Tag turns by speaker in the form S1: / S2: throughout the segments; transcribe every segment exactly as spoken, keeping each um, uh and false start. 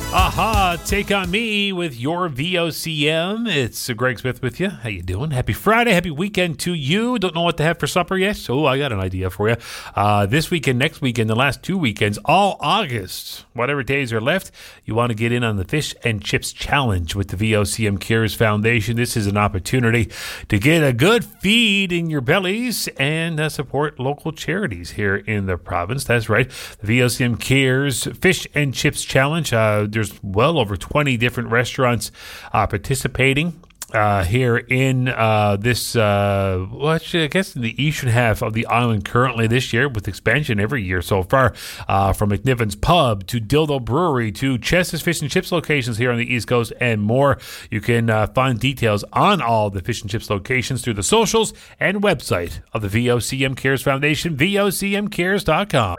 S1: Aha, Take On Me with your V O C M. It's Greg Smith with you. How you doing? Happy Friday. Happy weekend to you. Don't know what to have for supper yet? Oh, I got an idea for you. Uh, this weekend, next weekend, the last two weekends, all August, whatever days are left, you want to get in on the Fish and Chips Challenge with the V O C M Cares Foundation. This is an opportunity to get a good feed in your bellies and uh, support local charities here in the province. That's right. The V O C M Cares Fish and Chips Challenge. Uh, There's well over twenty different restaurants uh, participating uh, here in uh, this, uh, well, actually, I guess in the eastern half of the island currently this year, with expansion every year so far, uh, from McNiven's Pub to Dildo Brewery to Chess's Fish and Chips locations here on the East Coast and more. You can uh, find details on all the Fish and Chips locations through the socials and website of the V O C M Cares Foundation, V O C M cares dot com.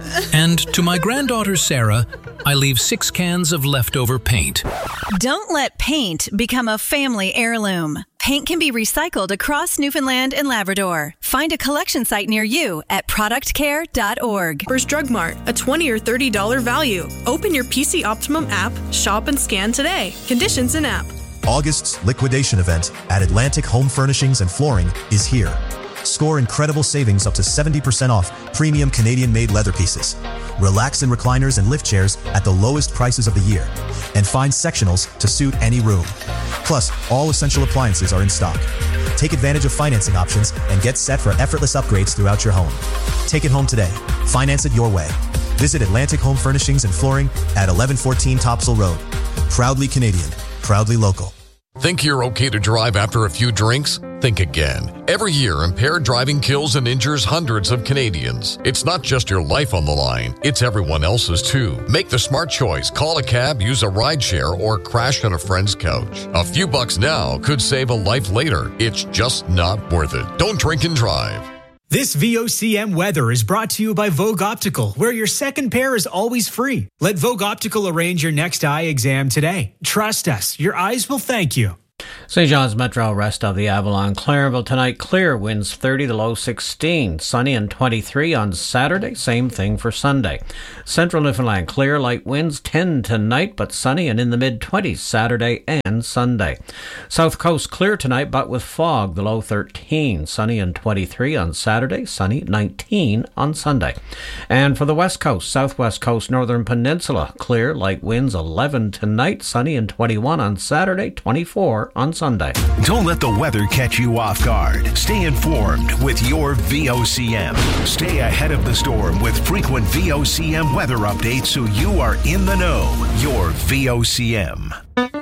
S2: And to my granddaughter Sarah, I leave six cans of leftover paint.
S3: Don't let paint become a family heirloom. Paint can be recycled across Newfoundland and Labrador. Find a collection site near you at product care dot org.
S4: First Drug Mart, a twenty or thirty dollars value. Open your P C Optimum app, shop and scan today. Conditions in app.
S5: August's liquidation event at Atlantic Home Furnishings and Flooring is here. Score incredible savings up to seventy percent off premium Canadian-made leather pieces. Relax in recliners and lift chairs at the lowest prices of the year. And find sectionals to suit any room. Plus, all essential appliances are in stock. Take advantage of financing options and get set for effortless upgrades throughout your home. Take it home today. Finance it your way. Visit Atlantic Home Furnishings and Flooring at eleven fourteen Topsail Road. Proudly Canadian. Proudly local.
S6: Think you're okay to drive after a few drinks? Think again. Every year, impaired driving kills and injures hundreds of Canadians. It's not just your life on the line, it's everyone else's too. Make the smart choice. Call a cab, use a rideshare, or crash on a friend's couch. A few bucks now could save a life later. It's just not worth it. Don't drink and drive.
S7: This V O C M weather is brought to you by Vogue Optical, where your second pair is always free. Let Vogue Optical arrange your next eye exam today. Trust us, your eyes will thank you.
S8: Saint John's Metro, rest of the Avalon. Clarenville tonight, clear, winds thirty, the low sixteen. Sunny and twenty-three on Saturday, same thing for Sunday. Central Newfoundland, clear, light winds ten tonight, but sunny and in the mid-twenties Saturday and Sunday. South Coast, clear tonight, but with fog, the low thirteen. Sunny and twenty-three on Saturday, sunny nineteen on Sunday. And for the West Coast, Southwest Coast, Northern Peninsula, clear, light winds eleven tonight, sunny and twenty-one on Saturday, twenty-four on Sunday.
S9: Don't let the weather catch you off guard. Stay informed with your V O C M. Stay ahead of the storm with frequent V O C M weather updates so you are in the know. Your V O C M.